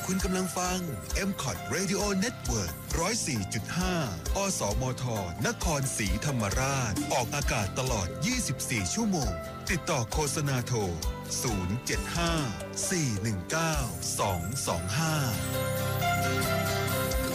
คุณกำลังฟัง MCOT Radio Network 104.5 อสมท นครศรีธรรมราชออกอากาศตลอด24ชั่วโมงติดต่อโฆษณาโทร075 419 225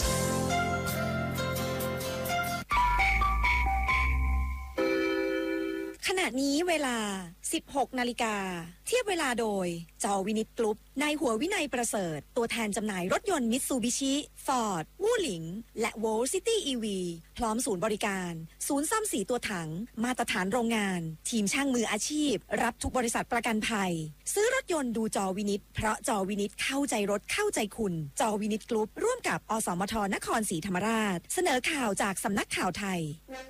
ขณะนี้เวลา 16 นาฬิกาเทียบเวลาโดยจอวินิตกรุ๊ปนายหัววินัยประเสริฐตัวแทนจำหน่ายรถยนต์มิตซูบิชิฟอร์ดวู่หลิงและโวลซิตี้EVพร้อมศูนย์บริการศูนย์ซ่อมสีตัวถังมาตรฐานโรงงานทีมช่างมืออาชีพรับทุกบริษัทประกันภัยซื้อรถยนต์ดูจอวินิตเพราะจอวินิตเข้าใจรถเข้าใจคุณจอวินิตกรุ๊ปร่วมกับอสมทนครศรีธรรมราชเสนอข่าวจากสำนักข่าวไทย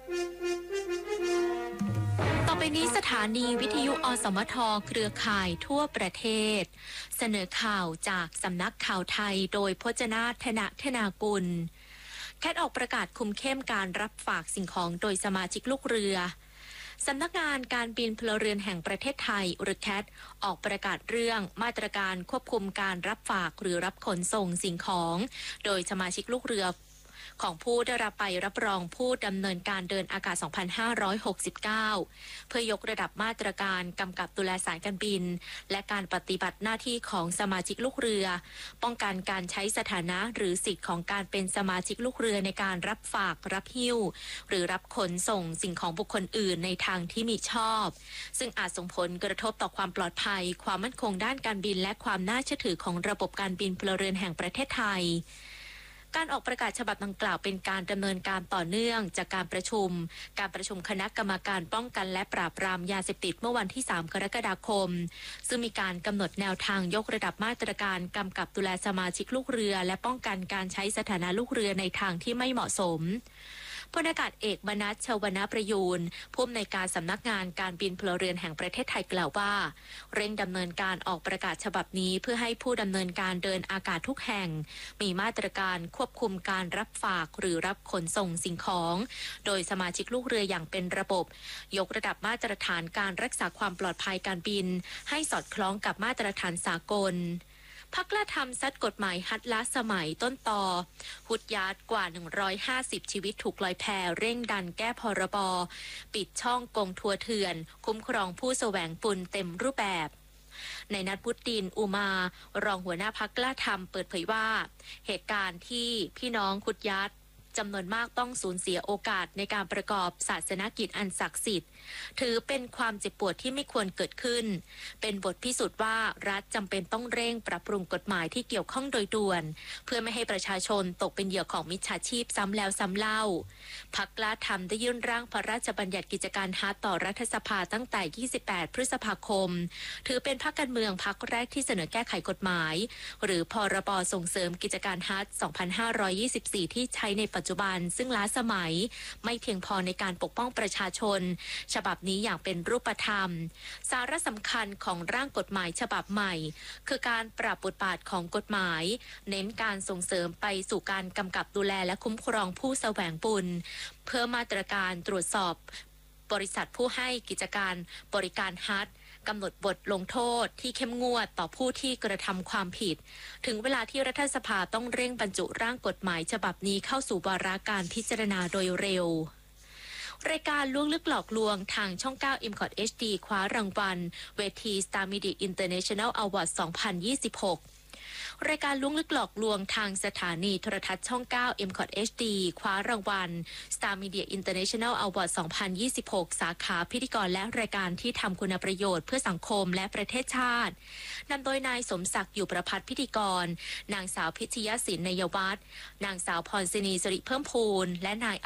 ต่อไปนี้สถานีวิทยุอสมทเครือข่ายทั่วประเทศเสนอข่าวจากสำนักข่าวไทยโดยพจนาธนธนากุลแคทออกประกาศคุมเข้มการรับฝากสิ่งของโดยสมาชิกลูกเรือสำนักงานการบินพลเรือนแห่งประเทศไทยหรือแคทออกประกาศเรื่องมาตรการควบคุมการรับฝากหรือรับขนส่งสิ่งของโดยสมาชิกลูกเรือของผู้ได้รับใบรับรองผู้ดำเนินการเดินอากาศ 2569 เพื่อยกระดับมาตรการกำกับดูแลสายการบินและการปฏิบัติหน้าที่ของสมาชิกลูกเรือป้องกันการใช้สถานะหรือสิทธิของการเป็นสมาชิกลูกเรือในการรับฝากรับหิ้วหรือรับขนส่งสิ่งของบุคคลอื่นในทางที่มิชอบซึ่งอาจส่งผลกระทบต่อความปลอดภัยความมั่นคงด้านการบินและความน่าเชื่อถือของระบบการบินพลเรือนแห่งประเทศไทยการออกประกาศฉบับดังกล่าวเป็นการดำเนินการต่อเนื่องจากการประชุมคณะกรรมการป้องกันและปราบปรามยาเสพติดเมื่อวันที่ 3 กรกฎาคมซึ่งมีการกำหนดแนวทางยกระดับมาตรการกำกับดูแลสมาชิกลูกเรือและป้องกันการใช้สถานะลูกเรือในทางที่ไม่เหมาะสมพลอากาศเอกมนัส ชวนาประยูรผู้อำนวยการสำนักงานการบินพลเรือนแห่งประเทศไทยกล่าวว่าเร่งดำเนินการออกประกาศฉบับนี้เพื่อให้ผู้ดำเนินการเดินอากาศทุกแห่งมีมาตรการควบคุมการรับฝากหรือรับขนส่งสิ่งของโดยสมาชิกลูกเรืออย่างเป็นระบบยกระดับมาตรฐานการรักษาความปลอดภัยการบินให้สอดคล้องกับมาตรฐานสากลพรรคกล้าทำซัดกฎหมายฮัดล้าสมัยต้นตอหุดยาดกว่า150ชีวิตถูกลอยแพเร่งดันแก้พรบปิดช่องกงทัวร์เถื่อนคุ้มครองผู้แสวงบุญเต็มรูปแบบในนัดพุทธินอุมารองหัวหน้าพรรคกล้าทำเปิดเผยว่าเหตุการณ์ที่พี่น้องขุดยัดจำนวนมากต้องสูญเสียโอกาสในการประกอบศาสนกิจอันศักดิ์สิทธิ์ถือเป็นความเจ็บปวดที่ไม่ควรเกิดขึ้นเป็นบทพิสูจน์ว่ารัฐจำเป็นต้องเร่งปรับปรุงกฎหมายที่เกี่ยวข้องโดยด่วนเพื่อไม่ให้ประชาชนตกเป็นเหยื่อของมิจฉาชีพซ้ำแล้วซ้ำเล่าพรรคกล้าทำได้ยื่นร่างพระราชบัญญัติกิจการฮัทต่อรัฐสภาตั้งแต่28พฤษภาคมถือเป็นพรรคการเมืองพรรคแรกที่เสนอแก้ไขกฎหมายหรือพรบส่งเสริมกิจการฮัท2524ที่ใช้ในปัจจุบันซึ่งล้าสมัยไม่เพียงพอในการปกป้องประชาชนฉบับนี้อย่างเป็นรูปธรรมสาระสำคัญของร่างกฎหมายฉบับใหม่คือการปรับบทบาทของกฎหมายเน้นการส่งเสริมไปสู่การกำกับดูแลและคุ้มครองผู้แสวงบุญเพื่อมาตรการตรวจสอบบริษัทผู้ให้กิจการบริการฮัทกำหนดบทลงโทษที่เข้มงวดต่อผู้ที่กระทำความผิดถึงเวลาที่รัฐสภาต้องเร่งบรรจุร่างกฎหมายฉบับนี้เข้าสู่วาระการพิจารณาโดยเร็วรายการล้วงลึกหลอกลวงทางช่อง 9 MCOT HD คว้ารางวัลเวที Star Media International Award 2026รายการล้วงลึกหลอกลวงทางสถานีโทรทัศน์ช่อง 9 MCOT HD คว้ารางวัล Star Media International Award 2026 สาขาพิธีกรและรายการที่ทำคุณประโยชน์เพื่อสังคมและประเทศชาตินำโดยนายสมศักดิ์อยู่ประภัทรพิธีกรนางสาวพิชยศิลป์นยวัฒน์นางสาวพรศินีสิริเพิ่มพูนและนาย